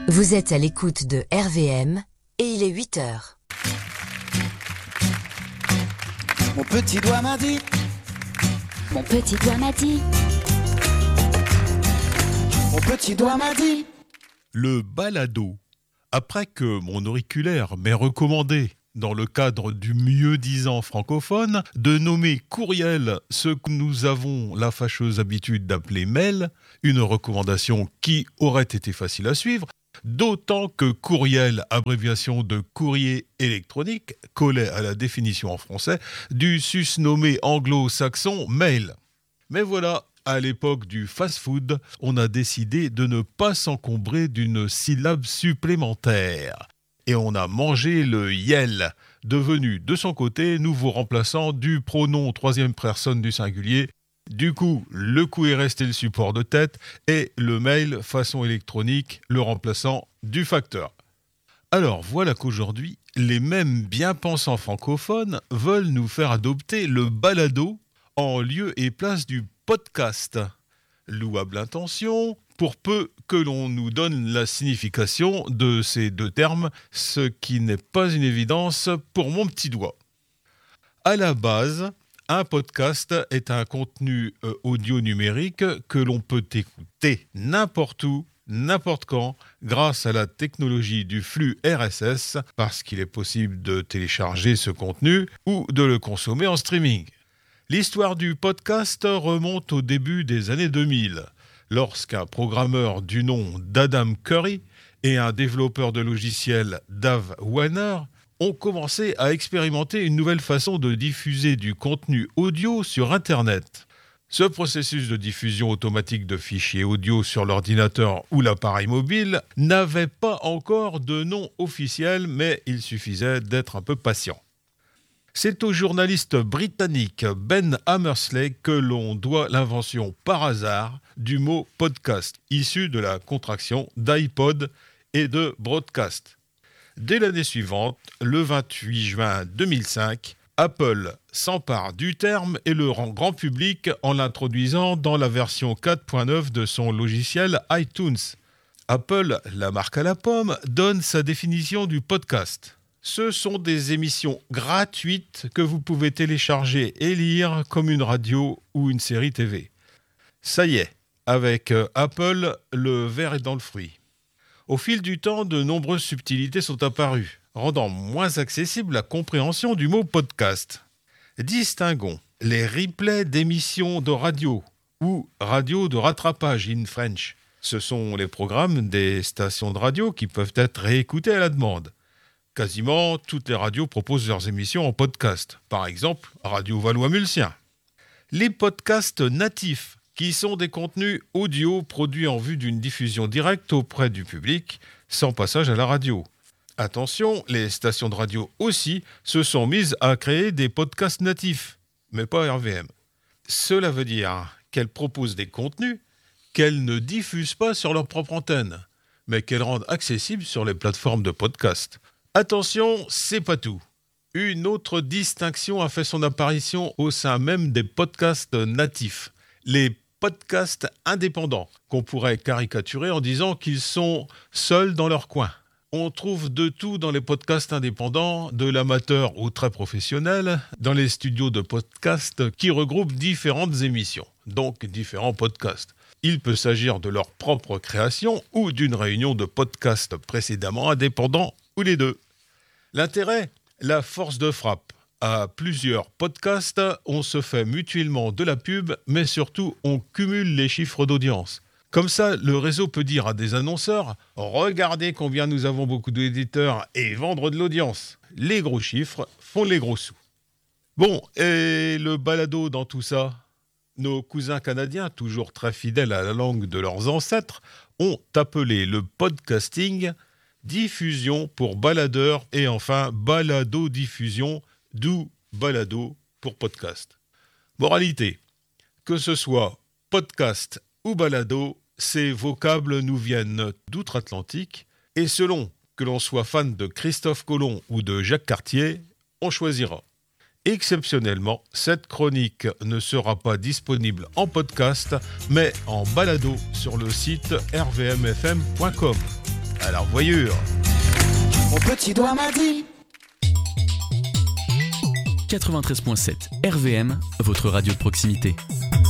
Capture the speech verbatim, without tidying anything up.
Vous êtes à l'écoute de R V M et il est huit heures. Mon petit doigt m'a dit. Mon petit doigt m'a dit. Mon petit doigt m'a dit. Le balado. Après que mon auriculaire m'ait recommandé, dans le cadre du mieux-disant francophone, de nommer courriel ce que nous avons la fâcheuse habitude d'appeler mail, une recommandation qui aurait été facile à suivre, d'autant que courriel, abréviation de courrier électronique, collait à la définition en français du susnommé anglo-saxon mail. Mais voilà, à l'époque du fast-food, on a décidé de ne pas s'encombrer d'une syllabe supplémentaire. Et on a mangé le yel, devenu de son côté nouveau remplaçant du pronom troisième personne du singulier. Du coup, le coup est resté le support de tête et le mail façon électronique le remplaçant du facteur. Alors voilà qu'aujourd'hui, les mêmes bien-pensants francophones veulent nous faire adopter le balado en lieu et place du podcast. Louable intention, pour peu que l'on nous donne la signification de ces deux termes, ce qui n'est pas une évidence pour mon petit doigt. À la base, un podcast est un contenu euh, audio numérique que l'on peut écouter n'importe où, n'importe quand, grâce à la technologie du flux R S S, parce qu'il est possible de télécharger ce contenu ou de le consommer en streaming. L'histoire du podcast remonte au début des années deux mille, lorsqu'un programmeur du nom d'Adam Curry et un développeur de logiciels Dave Warner ont commencé à expérimenter une nouvelle façon de diffuser du contenu audio sur Internet. Ce processus de diffusion automatique de fichiers audio sur l'ordinateur ou l'appareil mobile n'avait pas encore de nom officiel, mais il suffisait d'être un peu patient. C'est au journaliste britannique Ben Hammersley que l'on doit l'invention par hasard du mot podcast, issu de la contraction d'iPod et de broadcast. Dès l'année suivante, le vingt-huit juin deux mille cinq, Apple s'empare du terme et le rend grand public en l'introduisant dans la version quatre point neuf de son logiciel iTunes. Apple, la marque à la pomme, donne sa définition du podcast. Ce sont des émissions gratuites que vous pouvez télécharger et lire comme une radio ou une série T V. Ça y est, avec Apple, le verre est dans le fruit. Au fil du temps, de nombreuses subtilités sont apparues, rendant moins accessible la compréhension du mot podcast. Distinguons les replays d'émissions de radio ou radio de rattrapage in French. Ce sont les programmes des stations de radio qui peuvent être réécoutés à la demande. Quasiment toutes les radios proposent leurs émissions en podcast, par exemple Radio Valois-Mulsien. Les podcasts natifs, qui sont des contenus audio produits en vue d'une diffusion directe auprès du public, sans passage à la radio. Attention, les stations de radio aussi se sont mises à créer des podcasts natifs, mais pas R V M. Cela veut dire qu'elles proposent des contenus qu'elles ne diffusent pas sur leur propre antenne, mais qu'elles rendent accessibles sur les plateformes de podcast. Attention, c'est pas tout. Une autre distinction a fait son apparition au sein même des podcasts natifs. Les podcasts indépendants, qu'on pourrait caricaturer en disant qu'ils sont seuls dans leur coin. On trouve de tout dans les podcasts indépendants, de l'amateur au très professionnel, dans les studios de podcasts qui regroupent différentes émissions, donc différents podcasts. Il peut s'agir de leur propre création ou d'une réunion de podcasts précédemment indépendants ou les deux. L'intérêt, la force de frappe. À plusieurs podcasts, on se fait mutuellement de la pub, mais surtout on cumule les chiffres d'audience. Comme ça, le réseau peut dire à des annonceurs « Regardez combien nous avons beaucoup d'éditeurs et vendre de l'audience. Les gros chiffres font les gros sous. » Bon, et le balado dans tout ça ? Nos cousins canadiens, toujours très fidèles à la langue de leurs ancêtres, ont appelé le podcasting diffusion pour baladeur et enfin balado-diffusion, d'où balado pour podcast. Moralité, que ce soit podcast ou balado, ces vocables nous viennent d'outre-Atlantique et selon que l'on soit fan de Christophe Colomb ou de Jacques Cartier, on choisira. Exceptionnellement, cette chronique ne sera pas disponible en podcast, mais en balado sur le site r v m f m point com. Alors, voyure. Mon petit doigt m'a dit. quatre-vingt-treize virgule sept R V M, votre radio de proximité.